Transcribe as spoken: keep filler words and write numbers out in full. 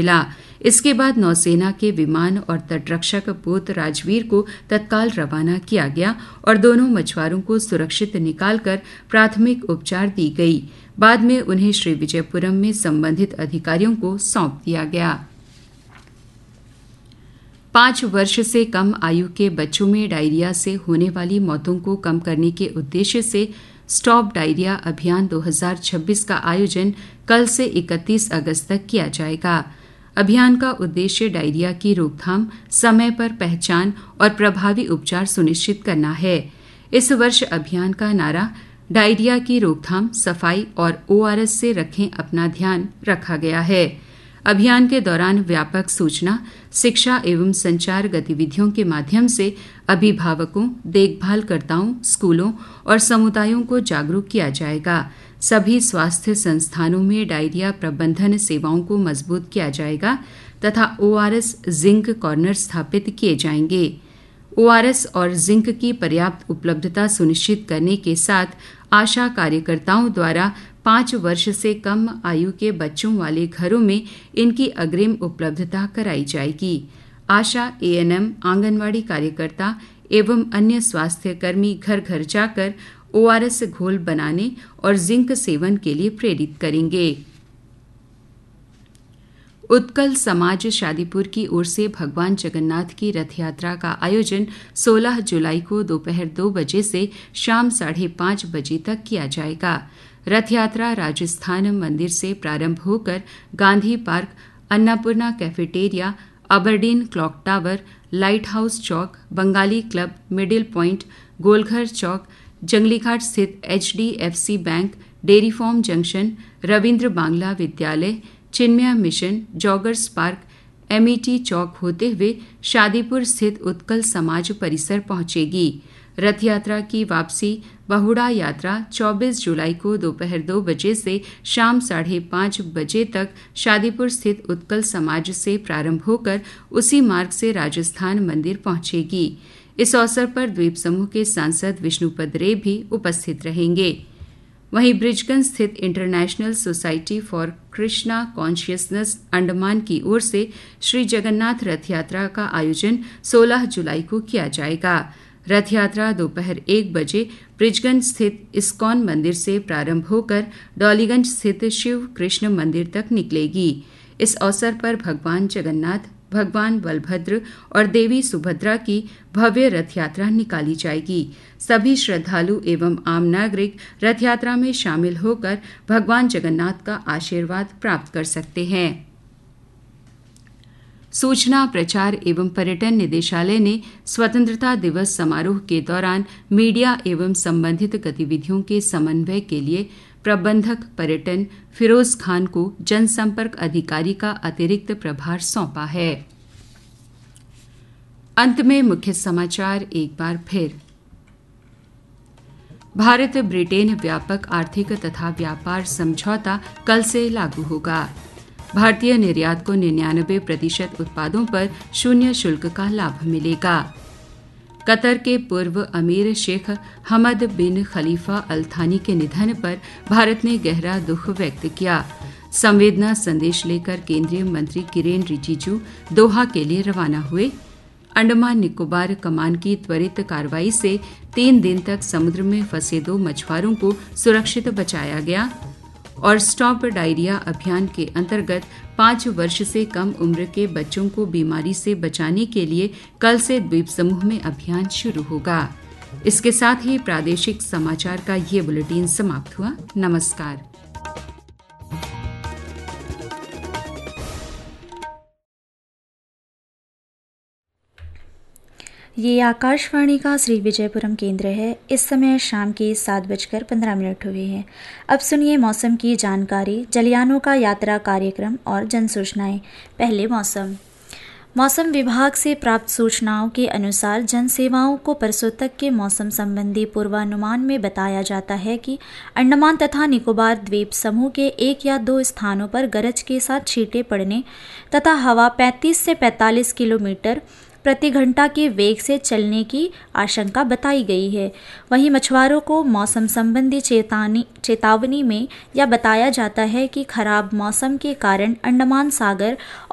मिला। इसके बाद नौसेना के विमान और तटरक्षक पोत राजवीर को तत्काल रवाना किया गया और दोनों मछुआरों को सुरक्षित निकालकर प्राथमिक उपचार दी गई। बाद में उन्हें श्री विजयपुरम में संबंधित अधिकारियों को सौंप दिया गया। पांच वर्ष से कम आयु के बच्चों में डायरिया से होने वाली मौतों को कम करने के उद्देश्य से स्टॉप डायरिया अभियान दो हज़ार छब्बीस का आयोजन कल से इकतीस अगस्त तक किया जाएगा। अभियान का उद्देश्य डायरिया की रोकथाम, समय पर पहचान और प्रभावी उपचार सुनिश्चित करना है। इस वर्ष अभियान का नारा डायरिया की रोकथाम, सफाई और ओआरएस से रखें अपना ध्यान रखा गया है। अभियान के दौरान व्यापक सूचना, शिक्षा एवं संचार गतिविधियों के माध्यम से अभिभावकों, देखभालकर्ताओं, स्कूलों और समुदायों को जागरूक किया जाएगा। सभी स्वास्थ्य संस्थानों में डायरिया प्रबंधन सेवाओं को मजबूत किया जाएगा तथा ओआरएस जिंक कॉर्नर स्थापित किए जाएंगे। ओआरएस और जिंक की पर्याप्त उपलब्धता सुनिश्चित करने के साथ आशा कार्यकर्ताओं द्वारा पाँच वर्ष से कम आयु के बच्चों वाले घरों में इनकी अग्रिम उपलब्धता कराई जाएगी। आशा, एएनएम, आंगनवाड़ी कार्यकर्ता एवं अन्य स्वास्थ्य कर्मी घर घर जाकर ओआरएस घोल बनाने और जिंक सेवन के लिए प्रेरित करेंगे। उत्कल समाज शादीपुर की ओर से भगवान जगन्नाथ की रथ यात्रा का आयोजन सोलह जुलाई को दोपहर दो बजे से शाम साढ़े पाँच बजे तक किया जाएगा। रथ यात्रा राजस्थान मंदिर से प्रारंभ होकर Gandhi park, Annapurna cafeteria, Aberdeen clock tower, light house चौक, Bengali club, middle point, Golghar चौक, जंगलीघाट स्थित HDFC bank, dairy farm junction, Ravindra Bangla विद्यालय, Chinmaya mission, joggers park, MET चौक होते हुए शादीपुर स्थित उत्कल समाज परिसर पहुंचेगी। रथ यात्रा की वापसी बहुड़ा यात्रा चौबीस जुलाई को दोपहर दो बजे से शाम साढ़े पाँच बजे तक शादीपुर स्थित उत्कल समाज से प्रारंभ होकर उसी मार्ग से राजस्थान मंदिर पहुंचेगी। इस अवसर पर द्वीप समूह के सांसद विष्णुपद रे भी उपस्थित रहेंगे। वहीं ब्रिजगंज स्थित international society for Krishna consciousness Andaman की ओर से श्री जगन्नाथ रथ यात्रा का आयोजन सोलह जुलाई को किया जाएगा। रथ यात्रा दोपहर एक बजे ब्रिजगंज स्थित इस्कॉन मंदिर से प्रारंभ होकर डॉलीगंज स्थित शिव कृष्ण मंदिर तक निकलेगी। इस अवसर पर भगवान जगन्नाथ, भगवान बलभद्र और देवी सुभद्रा की भव्य रथ यात्रा निकाली जाएगी। सभी श्रद्धालु एवं आम नागरिक रथ यात्रा में शामिल होकर भगवान जगन्नाथ का आशीर्वाद प्राप्त कर सकते हैं। सूचना, प्रचार एवं पर्यटन निदेशालय ने स्वतंत्रता दिवस समारोह के दौरान मीडिया एवं संबंधित गतिविधियों के समन्वय के लिए प्रबंधक पर्यटन फिरोज खान को जनसंपर्क अधिकारी का अतिरिक्त प्रभार सौंपा है। अंत में मुख्य समाचार एक बार फिर। भारत ब्रिटेन व्यापक आर्थिक तथा व्यापार समझौता कल से लागू होगा। भारतीय निर्यात को निन्यानवे प्रतिशत उत्पादों पर शून्य शुल्क का लाभ मिलेगा। कतर के पूर्व अमीर शेख हमद बिन खलीफा अल थानी के निधन पर भारत ने गहरा दुख व्यक्त किया। संवेदना संदेश लेकर केंद्रीय मंत्री किरेन रिजिजू दोहा के लिए रवाना हुए। अंडमान निकोबार कमान की त्वरित कार्रवाई से तीन दिन तक समुद्र में फंसे दो मछुआरों को सुरक्षित बचाया गया। और स्टॉप डायरिया अभियान के अंतर्गत पाँच वर्ष से कम उम्र के बच्चों को बीमारी से बचाने के लिए कल से द्वीप समूह में अभियान शुरू होगा। इसके साथ ही प्रादेशिक समाचार का ये बुलेटिन समाप्त हुआ। नमस्कार। ये आकाशवाणी का श्री विजयपुरम केंद्र है। इस समय शाम के सात बजकर पंद्रह मिनट हुए हैं। अब सुनिए मौसम की जानकारी, जलयानों का यात्रा कार्यक्रम और जन सूचनाएं। पहले मौसम। मौसम विभाग से प्राप्त सूचनाओं के अनुसार जन सेवाओं को परसों तक के मौसम संबंधी पूर्वानुमान में बताया जाता है कि अंडमान तथा निकोबार द्वीप समूह के एक या दो स्थानों पर गरज के साथ छींटे पड़ने तथा हवा पैंतीस से पैंतालीस किलोमीटर प्रति घंटा के वेग से चलने की आशंका बताई गई है। वहीं मछुआरों को मौसम संबंधी चेतावनी चेतावनी में यह बताया जाता है कि खराब मौसम के कारण अंडमान सागर